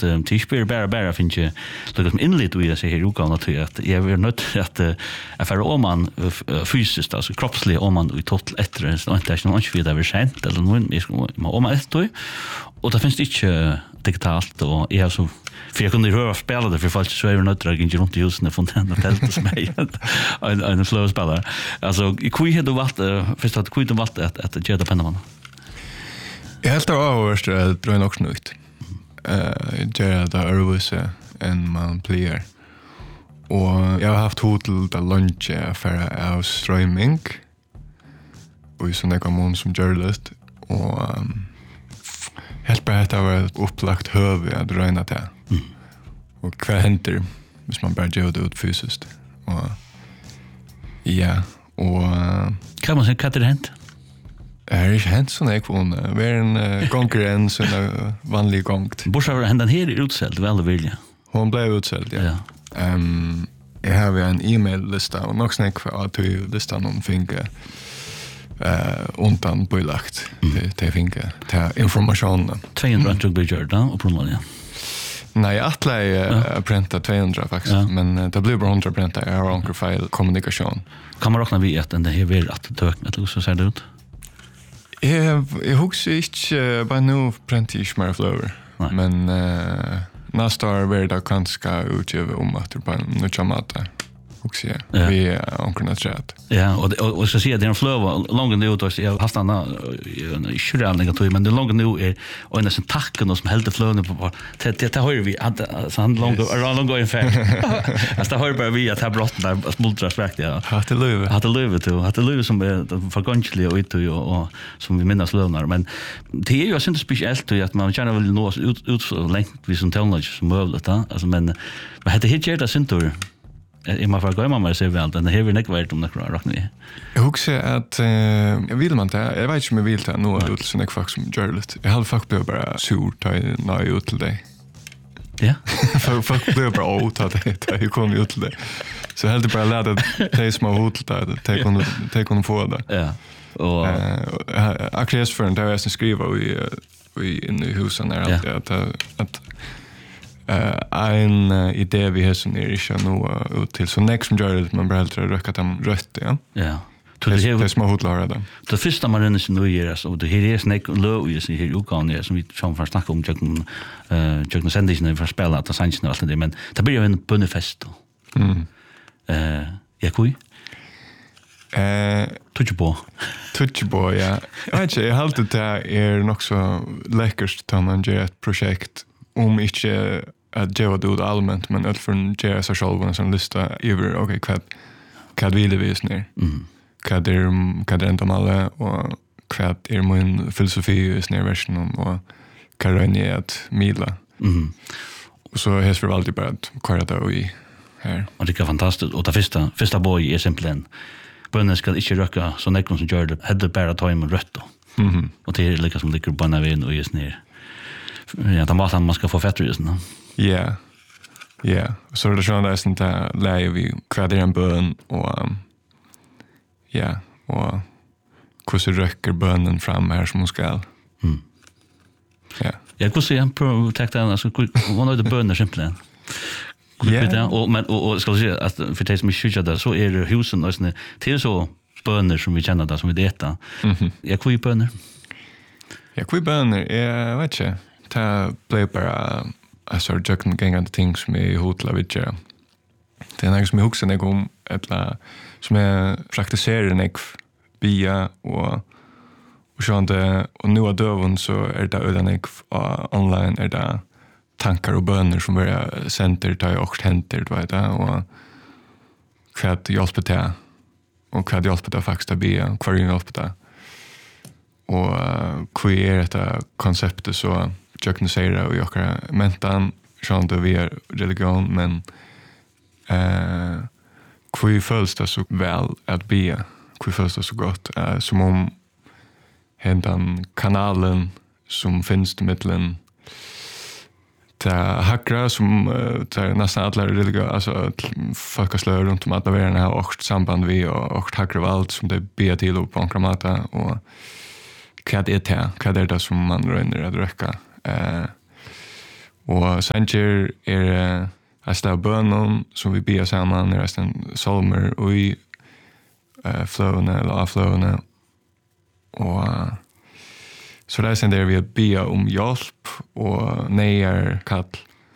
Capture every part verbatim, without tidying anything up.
um, tidsbyr bara bara finns ju liksom inled i det så här utgåvan att att jag är nöjd att att för om man fysiskt alltså kroppsligt om man i total efter så inte är någon inte vidare sent eller någon är om man efter och det finns inte digitalt och jag så för jag kunde höra spela det för folk så är det nöjd att gå runt i husen från den tältet som är en en flow spelare alltså i kvi hade valt först att kvi hade valt att att göra det på någon. Jag helt överst det tror jag också nytt. Eh göra det överse en man player. Och jag har haft hotel där lunch för av streaming. Och så några mån som journalist och um, helt bara att det var upplagt hövd att röna det. Mm. Och vad händer hvis man bara gör det ut fysiskt. Och ja, och uh, kan man säga vad det hänt? Det är inte hänt sån jag vunna. Vi är en uh, konkurrens och en vanlig gångt. Bortsett från den här är utsälld, väl och vilja. Hon blev utsälld, ja. ja. Um, jag har en e-mail-lista och nog snack för att vi listan om finka uh, undan bylagt mm. till finka till information. tvåhundra mm. blir gjort då och prova ja. Nej, att lägga ja. Prenta tvåhundra faktiskt, ja. Men uh, det blir bara hundra prenta. Jag har onkel file kommunikation. Kan man räkna vid att den här vill att tökna eller så ser det ut? Jag jag huxar inte bara nu prenta i smör flower. Men uh, nästa år blir det kanske utgivet om att det bara nu kommer att också ja. Vi är omkring chat. Ja, och och, och så ser det en flow långt nu då jag har haft en i själva tog men det långt nu är och en sån tacken som helt flowen på det det har vi att så han långt långt går ungefär. Alltså det har bara vi att ha brott där smultras väck ja. Har det löv. Har det löv till. Har det löv som är förgångsligt och ut och som vi minns lövnar men det är ju inte speciellt att man gärna vill nå ut ut så långt vi som technology som möjligt alltså men men det heter det syntor I man får gå med mig så väl den här vill inte vara om det kvar rock nu. Jag husar att jag vill man det. Jag vet inte om jag vill det nu ut så jag faktiskt som journalist. Jag hade faktiskt bara sur ta när jag ut till dig. Ja. För faktiskt blev bara åt att det jag kom ut till dig. Så helt bara lärde det som har hotat där ta kon ta kon få det. Ja. Och akkurat för en där som skriver vi vi in i husen där att att att Uh, en uh, idé vi har som är inte nu ut till så next som gör det man bara helt röka dem rött ja. Ja. Det är det små hotlar där. Det första man ränner sig nu är så det här är snack low ju så här utgående som vi som för snacka om jag eh jag sändningen för spela att sanns och allt det men det blir ju en bunnefest. Mm. Eh jag kul. Eh touchable. Touchable ja. Jag vet inte jag har det där är nog så läckert att man gör ett projekt om inte att göra det allmänt men att från göra sig själv en sån lista över okej vad vad vill vi ner mm. vad är vad är inte alla och vad är min filosofi i snär versionen och vad är ni att midla mm. och så häst för alltid bara att köra det i här och det är fantastiskt och det första första boy är simpelthen bönnen ska inte röka så näkon som gör det hade bara ta in rött mhm och det är liksom ligger på när vi och just ner ja, de var man ska få fettrysen. Ja. Ja, så det är det sånt där läge vi kvaddar en bön och um, ja, och hur så röker bönen fram här som hon ska. Mm. Ja. Jag kan se en på täckta alltså vad är det böner simpelthen. Ja. Och men och, och ska vi säga att för det som är skjuta där så är det husen och såna till så böner som vi känner där som vi äter. Mhm. Jag kvar böner. Jag kvar böner. Jag vet inte. Det blev bara alltså jag gängande ting som är hotla vidare. Det är något som jag också när om eller som jag praktiserar när via och och så inte och nu av dövon så är det utan jag online är det tankar och böner som börjar center ta och händer vet du och kvart hjälpa till och kvart hjälpa till faktiskt att be kvar hjälpa till och hur är det konceptet så jag kan säga det och jag kan mentan sånt att vi är religion men eh hur följs det så väl att be hur följs det så gott uh, som om den kanalen som finns i mitten ta hackra som uh, tar nästan alla religion alltså folk slår runt om att det är den här och samband vi och, och hackra allt som det ber till och på ankramata och vad är det här? Vad är det som man röner att röka? Uh, Og sanger er uh, resten av bønnen som vi ber sammen, er resten solmer og i uh, flowene eller avflowene. Og uh, så det er sen der vi ber om hjelp og neier kall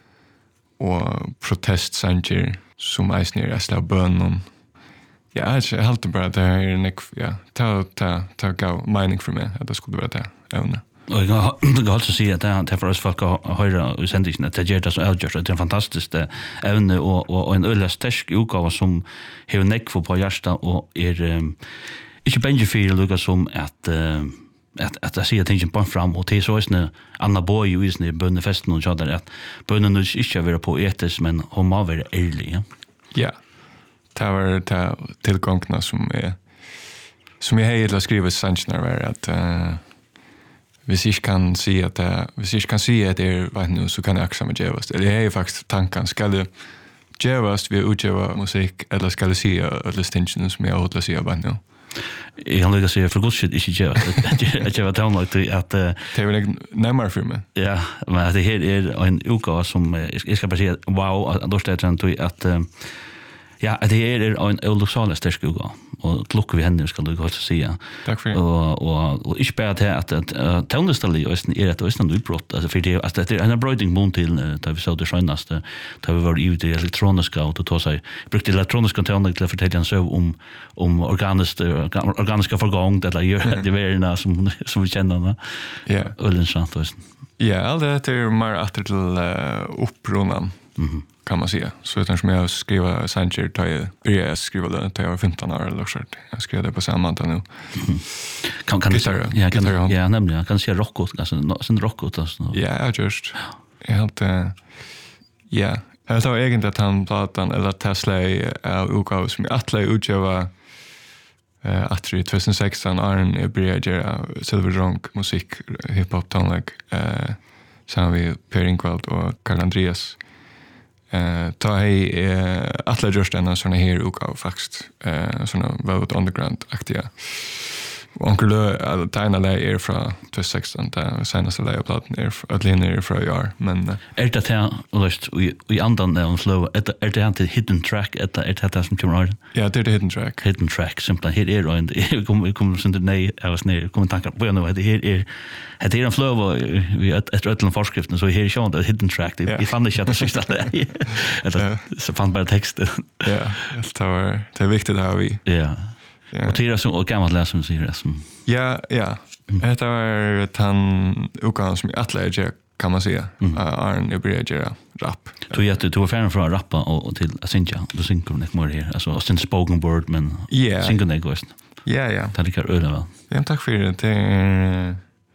og protestsanger som eisen er resten av bønnen. Ja, jeg halte bare at det er nek, ja, ta, ta, ta gav mening for meg at det skulle være det evne. Og jeg kan også si at det er for oss folk å høre i sendingen at det gjør det så avgjørt, det er en fantastisk evne og, og, og en øyelig sterk utgave som har nekk for på hjertet og er um, ikke benge for lukka som at uh, at at jeg sier ting på fram og til så er sånne Anna Boy og isne bønnefesten og sånn at bønnen ikke være poetisk, men hun må være ærlig, ja. Ja, det var det tilgångene som er som jeg har til å skrive sannsjoner var at uh, hvis jeg kan si at det, hvis jeg kan si at det er vet nu, så kan jeg akkurat med djevast. Eller jeg har faktisk tanken, skal det djevast ved å utgjøre musikk, eller skal jeg si alle stingene som jeg har til å si vet nu? Jeg kan lykke å si for god skyld ikke djevast. Jeg ikke var tålnøy til at det er vel ikke nærmere for meg. Ja, men at det her er en utgave som jeg skal bare si at wow, at det er at ja, det her er en evoluksale sterk utgave. Og lukker vi henne, skal du godt si. Takk for det. Og, og, og ikke bare til at, at uh, tøvnestallet er et østende utbrott. Altså, for det, altså, det er en brøyding mån til uh, da vi så det skjønneste, da vi var i det elektroniske, og tog seg, brukte elektroniske tøvner til å fortelle en søv om, om organisk, organiske forgang, eller gjør det verden som, som vi kjenner. Ja. Ølenskjent, ja, alt det er mer atter til uh, opprunnen. Mm-hmm. Kan man säga. Så utan som jag skriver sanger tar jag började skriva det tar jag femton år eller så. Jag skrev det på samma tid nu. Mm. Kan kan Gitarre, ja kan gitarre, ja nämligen kan se rockot alltså sen rockot alltså. Ja, jag just. Jag helt uh, ja. Jag tror egentligen att han platan eller Tesla av utgåva som jag atla utgöva eh att i tjugo sexton Arn är började Silver Drunk musik hiphop tonlag eh som vi Per Ingvald och Karl Andreas. Eh ta hej eh alla just en såna här utgåva faktiskt eh såna Velvet Underground aktiga. Och onkel alla tjänar det är från tjugo sexton där senaste läget platten är Atliner från år men är det här lust vi andan där och slow är det är det hidden track är det är det som kommer ut. Ja, det är det hidden track. Hidden track simpelt hit är och vi kommer vi kommer sen det nej jag var ner kommer tankar på nu det här är det är en flow vi ett ett rättland förskriften så här är ju det hidden track vi fann det inte att sista det. Eller så fann bara texten. Ja, det var det är viktigt att ha vi. Ja. Ja. Och det är så gammalt läs som säger det som. Ja, ja. Mm. Det var han ukan som alla är kan man säga. Mm. Uh, Arn är började rap. Du är du var fan från rappa och till Asinja. Du synger inte mer här. Alltså sen spoken word men yeah. Synger det gott. Ja, ja. Det är öle väl. Ja, tack för det. Det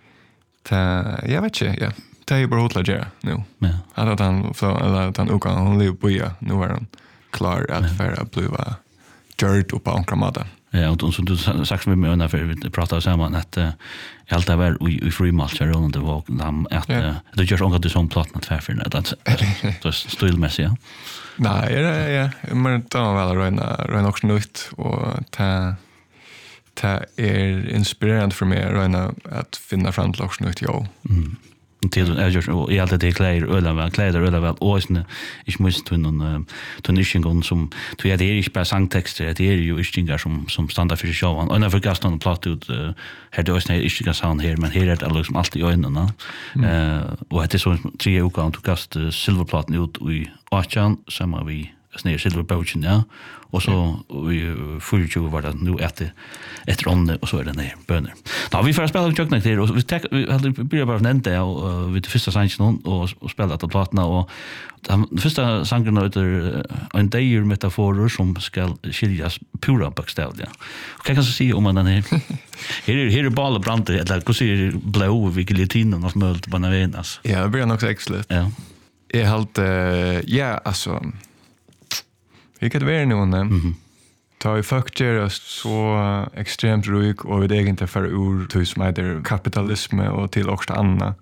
ta jag vet inte, ja. Det är bara hotla gera nu. Ja. Att han så eller att han ukan hon lever på ja. Nu är han klar att för bliva gjort upp på ankramada. Ja, och som du sagt med mig när vi pratade samman att uh, allt det var i free match här under det var att uh, det görs ångat det som plattna tvärför det att det stilmässigt. Ja. Nej, ja, ja, men då var väl röna röna också nytt och ta ta är inspirerande för mig röna att finna fram till också nytt ja. Mm. Till är ju och i allt det kläder öla väl kläder öla väl och såna ich måste tun någon tunischen som du är det är inte bara sångtexter det är ju istingar som som standard för showen och när för gaston platt ut här då är det inte sound här men här är det liksom alltid i ögonen eh och det är så tre år kan du gast silverplatten ut i Achan som vi snär silverbochen ja och så vi fullt ju var det nu efter ett ronde och så är det ner böner. Då vi får spela jucknack där och vi tar vi hade börjat bara nämnda och vi det första sången och och spela att plattorna och den första sången heter en dager metaforer som ska skiljas pura bokstavligen. Och kan jag säga om man den här här är här är ball brand eller hur ser blå vilket litinen och mölt på navenas. Ja, det blir nog så excellent. Ja. Jag halt ja, alltså vilket vär nu nämn. Mhm. Ta i faktor så extremt rik och vi egentligen för ur till som heter kapitalism och till också andra.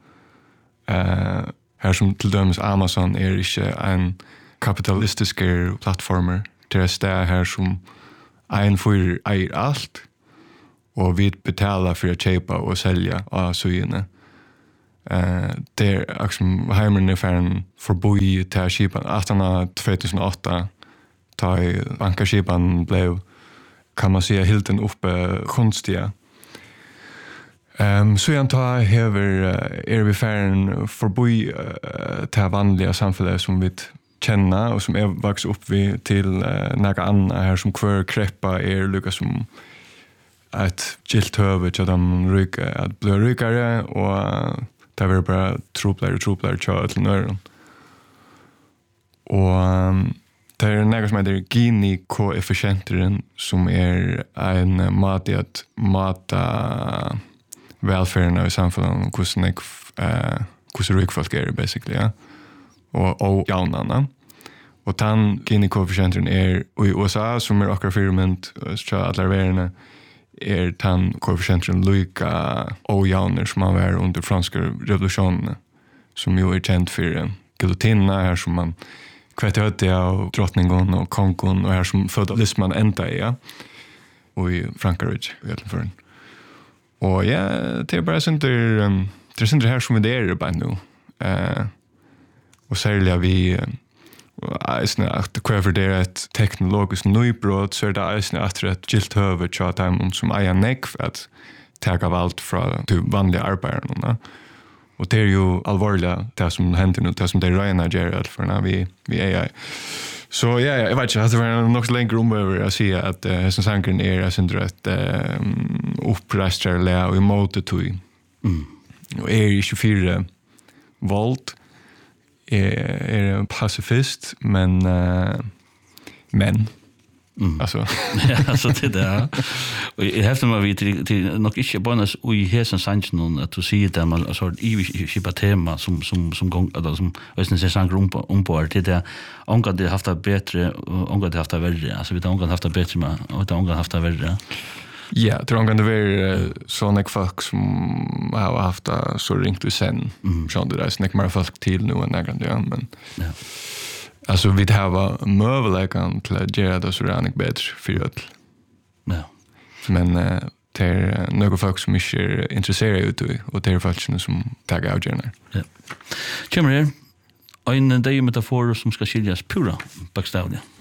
Eh här som till dömes Amazon är inte en kapitalistisk plattformer. Det är det här som en för är allt och vi betalar för att köpa och sälja av syne. Eh, det är också hemmen är färden förbi till skipan åttana tjugohundraåtta ta i bankaskipan blev kan man säga helt uppe konstiga. Ehm så jag tar hever uh, är vi färden förbi uh, till vanliga samhället som vi känner och som är vuxit upp vi till uh, några andra här som kvar kreppa är lyckas som ett gilt huvud så de ryker att bli rykare och uh, det var bara troplare troplare tja till nörren. Och um, det är något som heter Gini-koefficienten som är en mat i att mata välfärden i samhället och hur uh, rik folk är basically, ja. Och, och jaunarna. Och den Gini-koefficienten är i U S A som är akkurat firment så alla världen är den koefficienten lika ojauner som man var under franska revolutionen som ju är känd för guillotinerna här som man kvättötte av drottningen och kongon och här som feudalismen ända i, ja. Och i Frankrike egentligen. Och ja, det är bara sånt där um, det är sånt här som det är bara nu. Eh och särskilt vi eisne at kvar det er et teknologisk nybrott så er det eisne at et gilt høve tja dem som eier nekv at tega valgt fra de vanlige arbeiderne. Og det er jo alvorlig det som hender nu, det som det er røyna gjør for vi, vi er. Så ja, jeg vet ikke, det var nok så lenger omøver å si at uh, som sangren er jeg synes et um, opprestrerlig og i måte tog. Mm. Og er i tjugofyra volt är är en pacifist men uh, men mm. alltså alltså det där och jag har man vid till, till nog inte bonus och i hesen sanchen någon att du ser det man alltså i skipa tema som som som gång eller som visst det sang rum om på det där ongar det haft det bättre ongar det haft det värre alltså vi har ongar haft det bättre men och det ongar haft det värre. Ja, det är det vara såna folk som har haft så ringt vi sen. Mm. Så det är snack mer folk till nu än någon det men. Ja. Alltså vi har möjligheten till att göra det så rätt bättre för att. Ja. Men uh, det är några folk som inte är intresserade utav och det är folk som tar av gärna. Ja. Kommer här en dag metafor som ska skiljas pura bokstavligt.